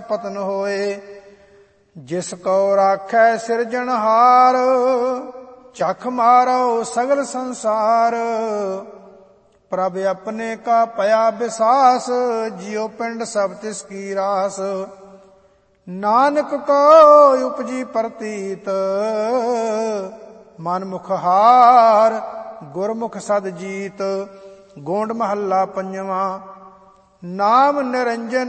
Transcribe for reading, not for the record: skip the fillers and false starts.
पतन होए। जिस को राखै सिरजनहार, चख मारो सगल संसार। प्रभ अपने का पया विसास, जियो पिंड सब तिसकी रास। नानक को उपजी प्रतीत, मन मुख हार, गुरमुख सद जीत। गोंड महला पंजवा। नाम निरंजन